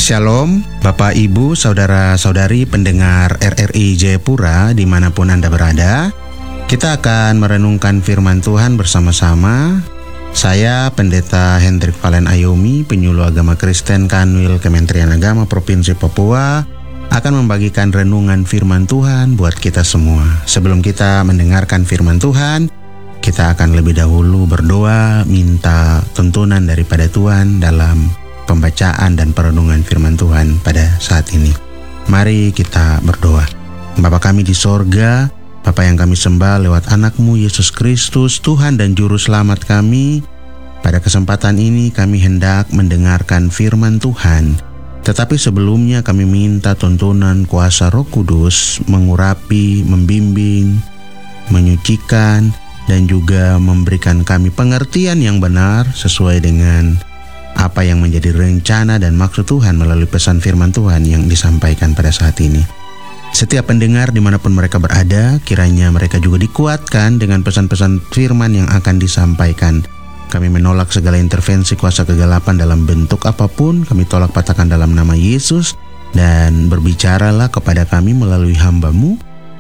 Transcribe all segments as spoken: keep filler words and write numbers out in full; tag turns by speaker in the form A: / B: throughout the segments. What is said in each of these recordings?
A: Shalom, Bapak, Ibu, Saudara-saudari pendengar R R I Jayapura dimanapun Anda berada. Kita akan merenungkan firman Tuhan bersama-sama. Saya Pendeta Hendrik Valen Ayomi, penyuluh agama Kristen Kanwil Kementerian Agama Provinsi Papua, akan membagikan renungan firman Tuhan buat kita semua. Sebelum kita mendengarkan firman Tuhan, kita akan lebih dahulu berdoa, minta tuntunan daripada Tuhan dalam pembacaan dan perenungan firman Tuhan pada saat ini. Mari kita berdoa. Bapa kami di sorga, Bapa yang kami sembah lewat anak-Mu Yesus Kristus, Tuhan dan Juru Selamat kami, pada kesempatan ini kami hendak mendengarkan firman Tuhan. Tetapi sebelumnya kami minta tuntunan kuasa Roh Kudus mengurapi, membimbing, menyucikan, dan juga memberikan kami pengertian yang benar sesuai dengan apa yang menjadi rencana dan maksud Tuhan melalui pesan firman Tuhan yang disampaikan pada saat ini. Setiap pendengar dimanapun mereka berada, kiranya mereka juga dikuatkan dengan pesan-pesan firman yang akan disampaikan. Kami menolak segala intervensi kuasa kegelapan dalam bentuk apapun. Kami tolak patahkan dalam nama Yesus, dan berbicaralah kepada kami melalui hamba-Mu,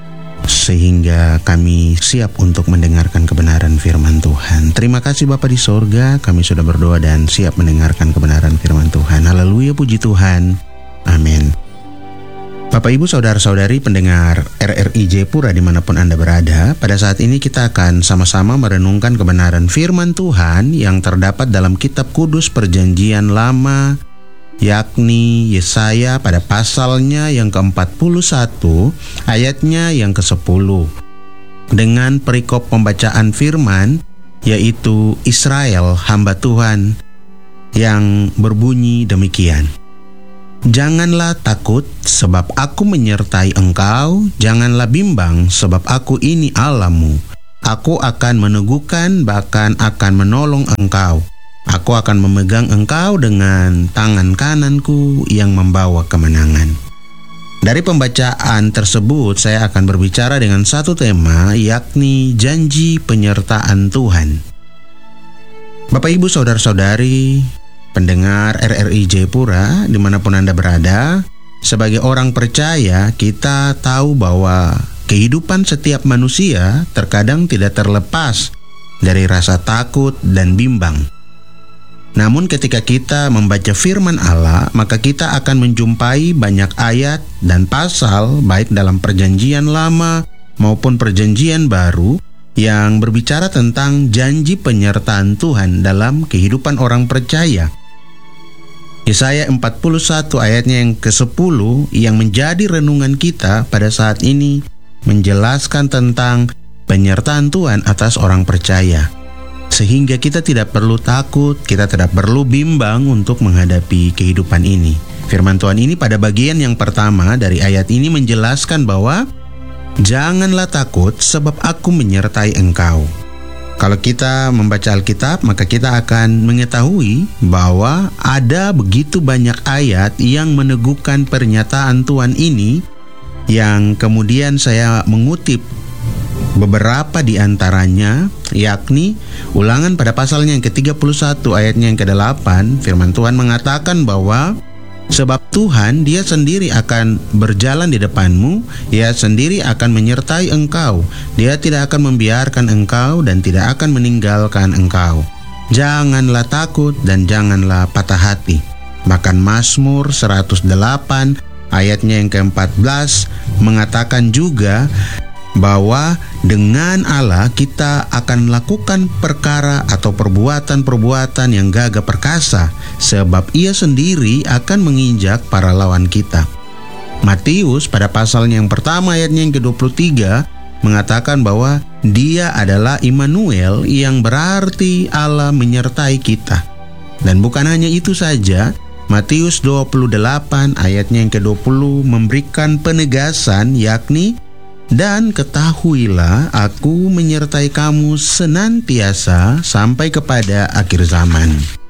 A: sehingga kami siap untuk mendengarkan kebenaran firman Tuhan. Terima kasih Bapa di sorga, kami sudah berdoa dan siap mendengarkan kebenaran firman Tuhan. Haleluya, puji Tuhan. Amin. Bapak, Ibu, Saudara-saudari pendengar R R I Jayapura dimanapun Anda berada, pada saat ini kita akan sama-sama merenungkan kebenaran firman Tuhan yang terdapat dalam kitab kudus Perjanjian Lama, yakni Yesaya pada pasalnya yang ke empat puluh satu, ayatnya yang ke sepuluh. Dengan perikop pembacaan firman, yaitu Israel hamba Tuhan, yang berbunyi demikian. Janganlah takut, sebab aku menyertai engkau. Janganlah bimbang, sebab aku ini Allah-Mu. Aku akan meneguhkan, bahkan akan menolong engkau. Aku akan memegang engkau dengan tangan kananku yang membawa kemenangan. Dari pembacaan tersebut, saya akan berbicara dengan satu tema, yakni janji penyertaan Tuhan. Bapak, Ibu, Saudara-saudari pendengar R R I Jayapura dimanapun Anda berada, sebagai orang percaya kita tahu bahwa kehidupan setiap manusia terkadang tidak terlepas dari rasa takut dan bimbang. Namun ketika kita membaca firman Allah, maka kita akan menjumpai banyak ayat dan pasal baik dalam Perjanjian Lama maupun Perjanjian Baru yang berbicara tentang janji penyertaan Tuhan dalam kehidupan orang percaya. Yesaya empat puluh satu ayatnya yang ke sepuluh yang menjadi renungan kita pada saat ini menjelaskan tentang penyertaan Tuhan atas orang percaya. Sehingga kita tidak perlu takut, kita tidak perlu bimbang untuk menghadapi kehidupan ini. Firman Tuhan ini pada bagian yang pertama dari ayat ini menjelaskan bahwa janganlah takut sebab aku menyertai engkau. Kalau kita membaca Alkitab, maka kita akan mengetahui bahwa ada begitu banyak ayat yang meneguhkan pernyataan Tuhan ini, yang kemudian saya mengutip beberapa di antaranya, yakni Ulangan pada pasalnya yang ke tiga puluh satu ayatnya yang ke delapan, firman Tuhan mengatakan bahwa sebab Tuhan dia sendiri akan berjalan di depanmu, Dia sendiri akan menyertai engkau, Dia tidak akan membiarkan engkau dan tidak akan meninggalkan engkau. Janganlah takut dan janganlah patah hati. Bahkan Mazmur seratus delapan ayatnya yang ke empat belas mengatakan juga bahwa dengan Allah kita akan melakukan perkara atau perbuatan-perbuatan yang gagah perkasa, sebab Ia sendiri akan menginjak para lawan kita. Matius pada pasalnya yang pertama ayatnya yang ke dua puluh tiga mengatakan bahwa Dia adalah Immanuel, yang berarti Allah menyertai kita. Dan bukan hanya itu saja, Matius dua puluh delapan ayatnya yang ke dua puluh memberikan penegasan, yakni dan ketahuilah aku menyertai kamu senantiasa sampai kepada akhir zaman.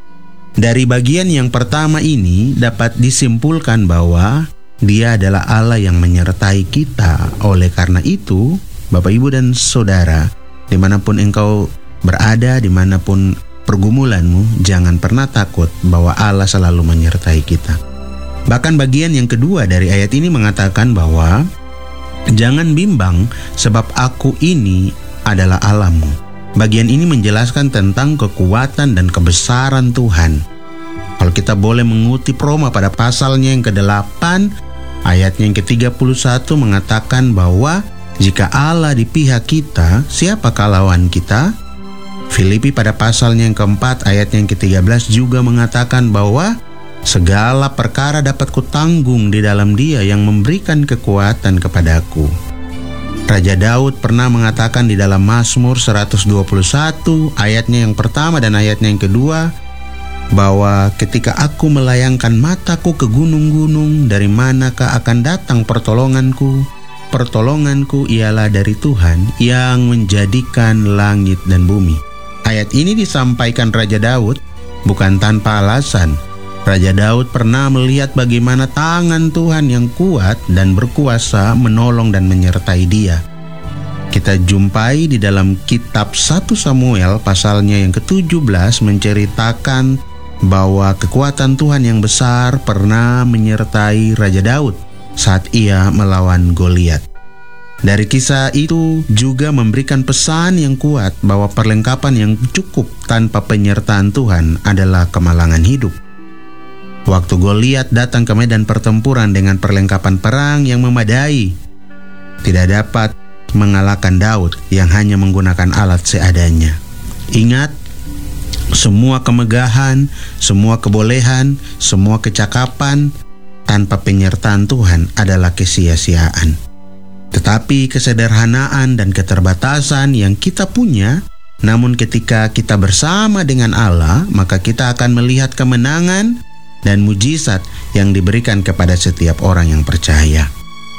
A: Dari bagian yang pertama ini dapat disimpulkan bahwa Dia adalah Allah yang menyertai kita. Oleh karena itu, Bapak, Ibu, dan Saudara, dimanapun engkau berada, dimanapun pergumulanmu, jangan pernah takut bahwa Allah selalu menyertai kita. Bahkan bagian yang kedua dari ayat ini mengatakan bahwa jangan bimbang sebab aku ini adalah Allahmu. Bagian ini menjelaskan tentang kekuatan dan kebesaran Tuhan. Kalau kita boleh mengutip Roma pada pasalnya yang kedelapan, ayatnya yang ke tiga puluh satu mengatakan bahwa jika Allah di pihak kita, siapakah lawan kita? Filipi pada pasalnya yang keempat, ayatnya yang ke tiga belas juga mengatakan bahwa segala perkara dapat kutanggung di dalam Dia yang memberikan kekuatan kepadaku. Raja Daud pernah mengatakan di dalam Mazmur seratus dua puluh satu, ayatnya yang pertama dan ayatnya yang kedua, bahwa ketika aku melayangkan mataku ke gunung-gunung, dari manakah akan datang pertolonganku? Pertolonganku ialah dari Tuhan yang menjadikan langit dan bumi. Ayat ini disampaikan Raja Daud bukan tanpa alasan. Raja Daud pernah melihat bagaimana tangan Tuhan yang kuat dan berkuasa menolong dan menyertai dia. Kita jumpai di dalam kitab satu Samuel pasalnya yang ketujuh belas menceritakan bahwa kekuatan Tuhan yang besar pernah menyertai Raja Daud saat ia melawan Goliat. Dari kisah itu juga memberikan pesan yang kuat bahwa perlengkapan yang cukup tanpa penyertaan Tuhan adalah kemalangan hidup. Waktu Goliat datang ke medan pertempuran dengan perlengkapan perang yang memadai, tidak dapat mengalahkan Daud yang hanya menggunakan alat seadanya. Ingat, semua kemegahan, semua kebolehan, semua kecakapan tanpa penyertaan Tuhan adalah kesia-siaan. Tetapi kesederhanaan dan keterbatasan yang kita punya, namun ketika kita bersama dengan Allah, maka kita akan melihat kemenangan dan mujizat yang diberikan kepada setiap orang yang percaya.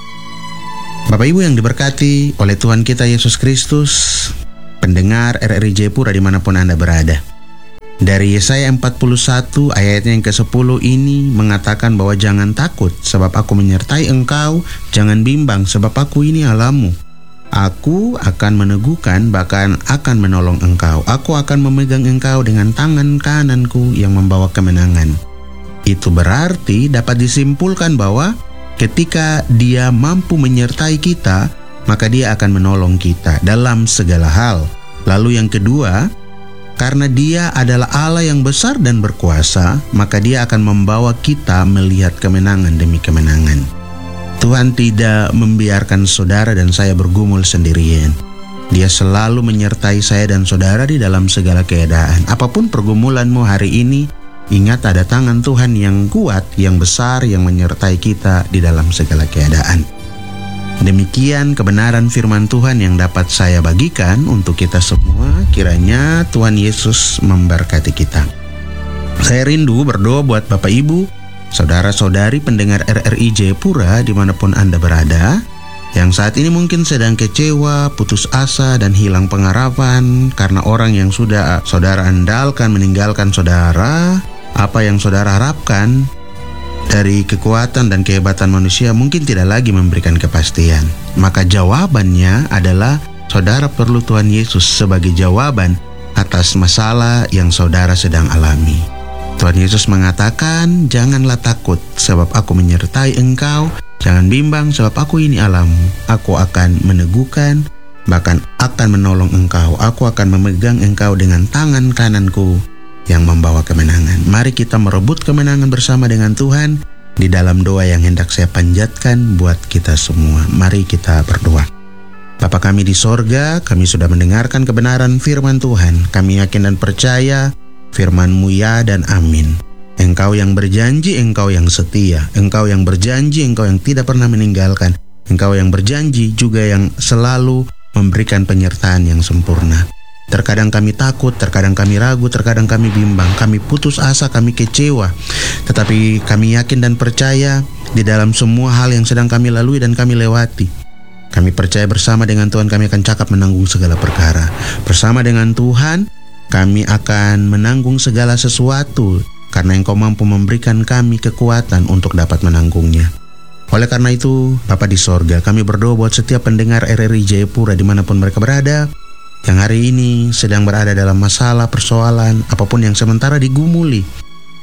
A: Bapak Ibu yang diberkati oleh Tuhan kita Yesus Kristus, pendengar R R I Jayapura dimanapun Anda berada. Dari Yesaya empat puluh satu ayatnya yang kesepuluh ini mengatakan bahwa jangan takut sebab aku menyertai engkau, jangan bimbang sebab aku ini Allahmu. Aku akan meneguhkan bahkan akan menolong engkau. Aku akan memegang engkau dengan tangan kananku yang membawa kemenangan. Itu berarti dapat disimpulkan bahwa ketika Dia mampu menyertai kita, maka Dia akan menolong kita dalam segala hal. Lalu yang kedua, karena Dia adalah Allah yang besar dan berkuasa, maka Dia akan membawa kita melihat kemenangan demi kemenangan. Tuhan tidak membiarkan saudara dan saya bergumul sendirian. Dia selalu menyertai saya dan saudara di dalam segala keadaan. Apapun pergumulanmu hari ini, ingat ada tangan Tuhan yang kuat, yang besar, yang menyertai kita di dalam segala keadaan. Demikian kebenaran firman Tuhan yang dapat saya bagikan untuk kita semua. Kiranya Tuhan Yesus memberkati kita. Saya rindu berdoa buat Bapak Ibu, saudara-saudari pendengar R R I Jayapura dimanapun Anda berada, yang saat ini mungkin sedang kecewa, putus asa, dan hilang pengharapan karena orang yang sudah saudara andalkan meninggalkan saudara. Apa yang saudara harapkan dari kekuatan dan kehebatan manusia mungkin tidak lagi memberikan kepastian. Maka jawabannya adalah saudara perlu Tuhan Yesus sebagai jawaban atas masalah yang saudara sedang alami. Tuhan Yesus mengatakan, janganlah takut sebab aku menyertai engkau, jangan bimbang sebab aku ini Allahmu. Aku akan meneguhkan, bahkan akan menolong engkau. Aku akan memegang engkau dengan tangan kananku yang membawa kemenangan. Mari kita merebut kemenangan bersama dengan Tuhan di dalam doa yang hendak saya panjatkan buat kita semua. Mari kita berdoa. Bapa kami di sorga, kami sudah mendengarkan kebenaran firman Tuhan. Kami yakin dan percaya firman-Mu ya dan amin. Engkau yang berjanji, Engkau yang setia. Engkau yang berjanji, Engkau yang tidak pernah meninggalkan. Engkau yang berjanji juga yang selalu memberikan penyertaan yang sempurna. Terkadang kami takut, terkadang kami ragu, terkadang kami bimbang, kami putus asa, kami kecewa. Tetapi kami yakin dan percaya di dalam semua hal yang sedang kami lalui dan kami lewati, kami percaya bersama dengan Tuhan kami akan cakap menanggung segala perkara. Bersama dengan Tuhan kami akan menanggung segala sesuatu karena Engkau mampu memberikan kami kekuatan untuk dapat menanggungnya. Oleh karena itu, Bapa di sorga, kami berdoa buat setiap pendengar R R I Jayapura dimanapun mereka berada, yang hari ini sedang berada dalam masalah, persoalan, apapun yang sementara digumuli.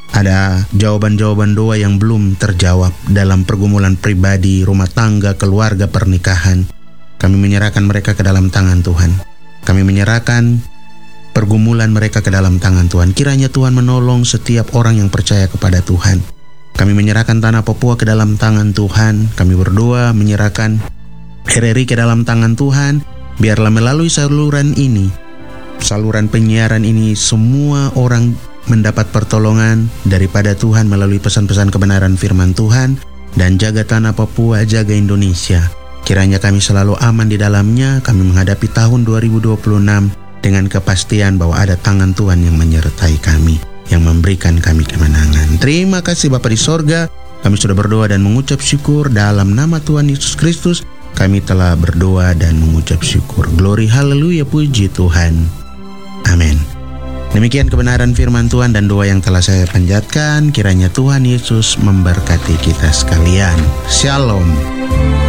A: ada jawaban-jawaban doa yang belum terjawab dalam pergumulan pribadi, rumah tangga, keluarga, pernikahan. Kami menyerahkan mereka ke dalam tangan Tuhan. Kami menyerahkan pergumulan mereka ke dalam tangan Tuhan. Kiranya Tuhan menolong setiap orang yang percaya kepada Tuhan. Kami menyerahkan tanah Papua ke dalam tangan Tuhan. Kami berdoa menyerahkan R R I ke dalam tangan Tuhan. Biarlah melalui saluran ini, saluran penyiaran ini, semua orang mendapat pertolongan daripada Tuhan melalui pesan-pesan kebenaran firman Tuhan. Dan jaga tanah Papua, jaga Indonesia. Kiranya kami selalu aman di dalamnya. Kami menghadapi tahun dua ribu dua puluh enam dengan kepastian bahwa ada tangan Tuhan yang menyertai kami, yang memberikan kami kemenangan. Terima kasih Bapa di sorga. Kami sudah berdoa dan mengucap syukur dalam nama Tuhan Yesus Kristus. Kami telah berdoa dan mengucap syukur. Glory, haleluya, puji Tuhan. Amin. Demikian kebenaran firman Tuhan dan doa yang telah saya panjatkan. Kiranya Tuhan Yesus memberkati kita sekalian. Shalom.